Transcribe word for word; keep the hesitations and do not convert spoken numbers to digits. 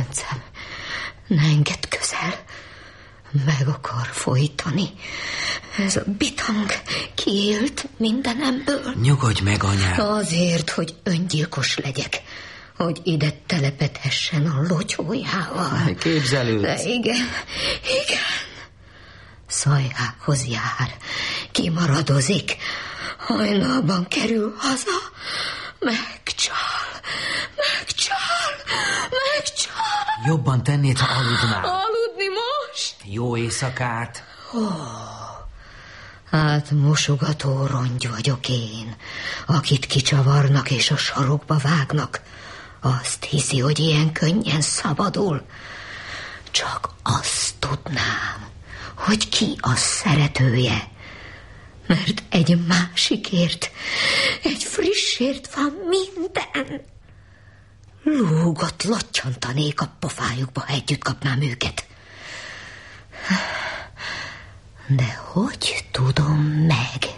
kedvencem, ne engedd közel. Meg akar folytani. Ez a bitang kiélt mindenemből. Nyugodj meg, anyám. Azért, hogy öngyilkos legyek, hogy ide telepedhessen a lotyójával. Képzelőd. De igen, igen. Szajhákhoz jár, kimaradozik, hajnalban kerül haza, megcsal, megcsal, megcsal. Jobban tennéd, ha aludnál. Aludni most? Jó éjszakát. Oh, hát mosogató rongy vagyok én, akit kicsavarnak és a sarokba vágnak. Azt hiszi, hogy ilyen könnyen szabadul. Csak azt tudnám, hogy ki a szeretője. Mert egy másikért, egy frissért van minden. Lúgott lottyantanék a pofájukba, ha együtt kapnám őket. De hogy tudom meg?